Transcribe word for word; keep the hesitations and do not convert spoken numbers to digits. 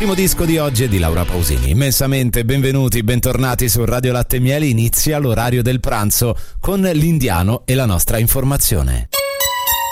primo disco di oggi è di Laura Pausini. Immensamente benvenuti, bentornati su Radio Latte e Miele. Inizia l'orario del pranzo con l'Indiano e la nostra informazione.